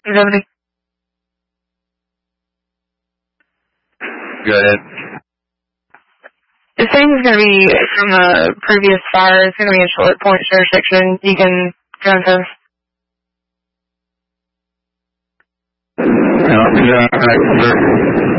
70. Go ahead. The thing is going to be from a previous fire. It's going to be a short point jurisdiction. You can go into. Right,